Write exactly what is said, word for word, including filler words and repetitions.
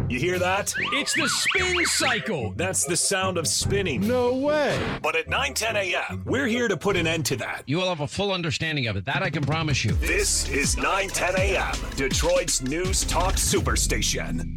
You hear that? It's the spin cycle. That's the sound of spinning. No way. But at nine ten a.m., we're here to put an end to that. You will have a full understanding of it. That I can promise you. This is nine ten a.m., Detroit's news talk superstation.